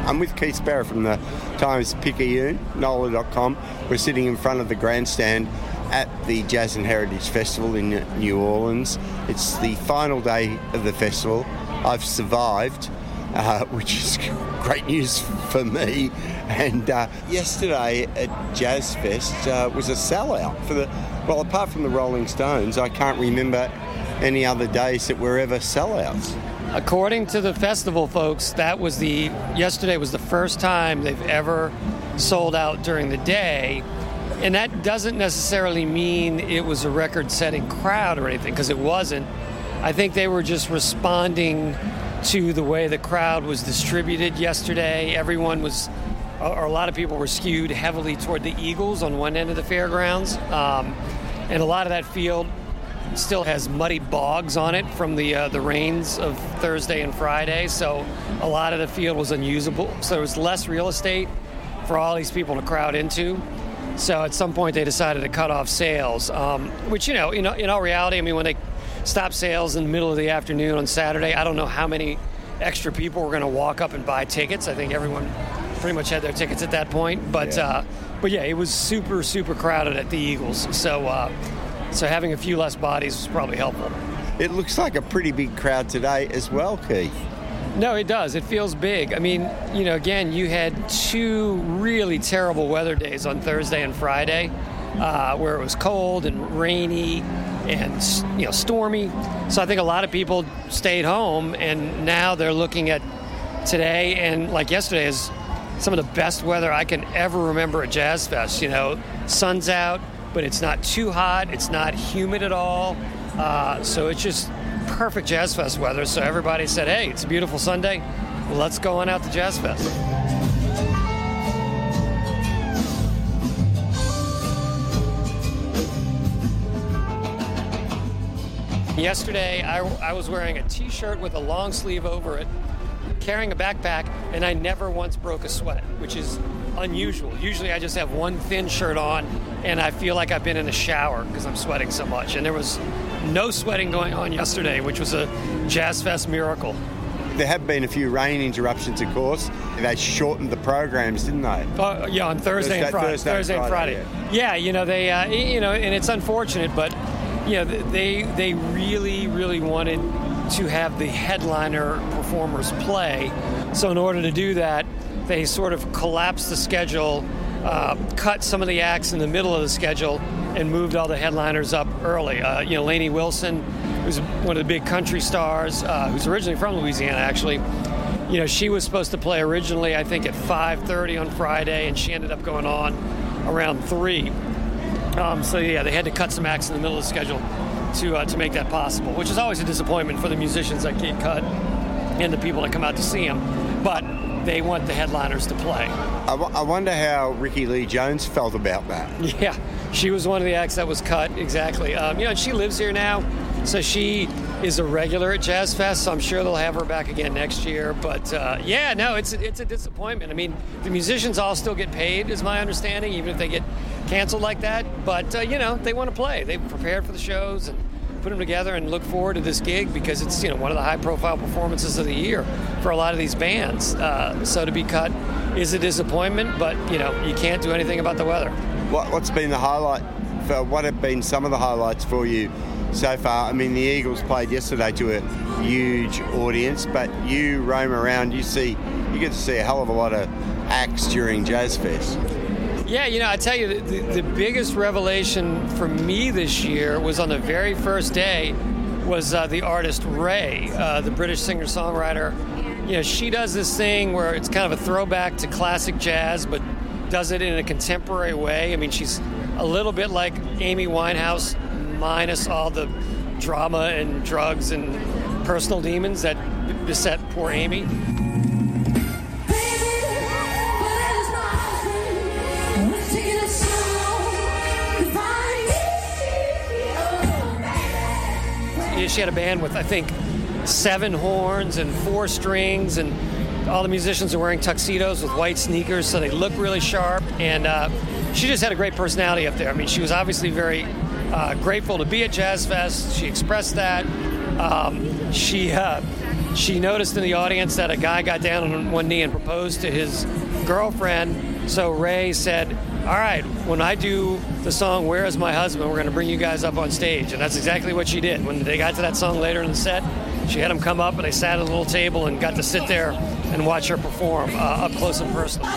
I'm with Keith Sparrow from the Times-Picayune, NOLA.com. We're sitting in front of the grandstand at the Jazz and Heritage Festival in New Orleans. It's the final day of the festival. I've survived, which is great news for me. And yesterday at Jazz Fest was a sellout well, apart from the Rolling Stones, I can't remember any other days that were ever sellouts. According to the festival folks, yesterday was the first time they've ever sold out during the day. And that doesn't necessarily mean it was a record-setting crowd or anything, because it wasn't. I think they were just responding to the way the crowd was distributed yesterday. A lot of people were skewed heavily toward the Eagles on one end of the fairgrounds. And a lot of that field still has muddy bogs on it from the rains of Thursday and Friday. So a lot of the field was unusable. So there was less real estate for all these people to crowd into. So at some point they decided to cut off sales, which, in all reality, I mean, when they stopped sales in the middle of the afternoon on Saturday, I don't know how many extra people were going to walk up and buy tickets. I think everyone pretty much had their tickets at that point. But yeah, it was super, super crowded at the Eagles. So having a few less bodies was probably helpful. It looks like a pretty big crowd today as well, Keith. No, it does. It feels big. I mean, again, you had two really terrible weather days on Thursday and Friday, where it was cold and rainy and, stormy. So I think a lot of people stayed home, and now they're looking at today and like yesterday is some of the best weather I can ever remember at Jazz Fest. Sun's out, but it's not too hot. It's not humid at all. So it's just perfect Jazz Fest weather. So everybody said, hey, it's a beautiful Sunday. Let's go on out to Jazz Fest. Yesterday, I was wearing a T-shirt with a long sleeve over it, carrying a backpack, and I never once broke a sweat, which is unusual. Usually I just have one thin shirt on, and I feel like I've been in a shower because I'm sweating so much. And there was no sweating going on yesterday, which was a Jazz Fest miracle. There have been a few rain interruptions, of course. They shortened the programs, didn't they? Yeah, on Thursday and Friday. Thursday and Friday. Yeah, they, and it's unfortunate, but they really, really wanted to have the headliner performers play. So in order to do that, they sort of collapsed the schedule, cut some of the acts in the middle of the schedule, and moved all the headliners up early. Lainey Wilson, who's one of the big country stars, who's originally from Louisiana, actually. She was supposed to play originally, I think, at 5:30 on Friday, and she ended up going on around 3. They had to cut some acts in the middle of the schedule to make that possible, which is always a disappointment for the musicians that get cut and the people that come out to see them. But they want the headliners to play. I wonder how Rickie Lee Jones felt about that. Yeah, she was one of the acts that was cut, exactly. And she lives here now, so she is a regular at Jazz Fest, so I'm sure they'll have her back again next year. But, it's a disappointment. I mean, the musicians all still get paid, is my understanding, even if they get canceled like that. But, they want to play. They've prepared for the shows and put them together and look forward to this gig because it's, one of the high-profile performances of the year for a lot of these bands. So to be cut is a disappointment, but, you can't do anything about the weather. What's been the highlight? What have been some of the highlights for you so far? I mean, the Eagles played yesterday to a huge audience, but you roam around, you get to see a hell of a lot of acts during Jazz Fest. Yeah, I tell you, the biggest revelation for me this year was on the very first day was the artist Ray, the British singer-songwriter. She does this thing where it's kind of a throwback to classic jazz, but does it in a contemporary way. I mean, she's a little bit like Amy Winehouse, minus all the drama and drugs and personal demons that beset poor Amy. She had a band with, I think, 7 horns and 4 strings, and all the musicians are wearing tuxedos with white sneakers, so they look really sharp. And she just had a great personality up there. I mean, she was obviously very grateful to be at Jazz Fest. She expressed that. She she noticed in the audience that a guy got down on one knee and proposed to his girlfriend. So Ray said, all right, when I do the song Where Is My Husband, we're going to bring you guys up on stage. And that's exactly what she did. When they got to that song later in the set, she had them come up and they sat at a little table and got to sit there and watch her perform up close and personal.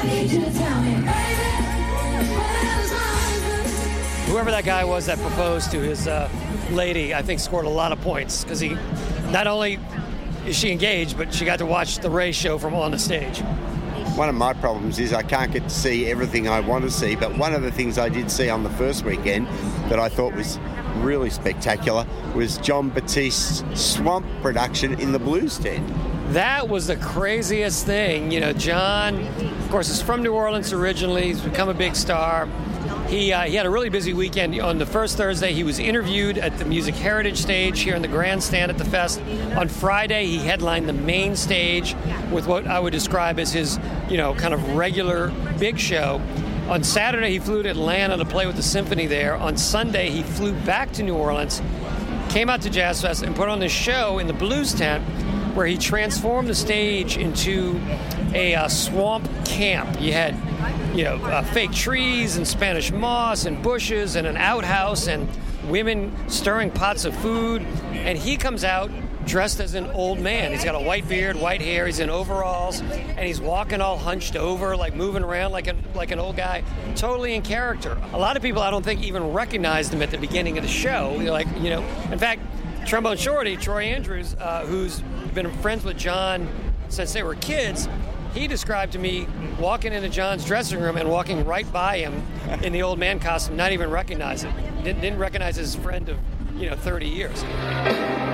Whoever that guy was that proposed to his lady, I think scored a lot of points because he not only is she engaged, but she got to watch the Ray show from on the stage. One of my problems is I can't get to see everything I want to see, but one of the things I did see on the first weekend that I thought was really spectacular was John Batiste's Swamp production in the Blues Tent. That was the craziest thing. You know, John, of course, is from New Orleans originally. He's become a big star. He had a really busy weekend. On the first Thursday, he was interviewed at the Music Heritage stage here in the grandstand at the Fest. On Friday, he headlined the main stage with what I would describe as his, kind of regular big show. On Saturday, he flew to Atlanta to play with the symphony there. On Sunday, he flew back to New Orleans, came out to Jazz Fest, and put on this show in the Blues Tent where he transformed the stage into a swamp camp. You had fake trees and Spanish moss and bushes and an outhouse and women stirring pots of food. And he comes out dressed as an old man. He's got a white beard, white hair, he's in overalls, and he's walking all hunched over, like moving around like an old guy, totally in character. A lot of people, I don't think, even recognized him at the beginning of the show. In fact, Trombone Shorty, Troy Andrews, who's been friends with John since they were kids, he described to me walking into John's dressing room and walking right by him in the old man costume, not even recognize it. Didn't recognize his friend of 30 years.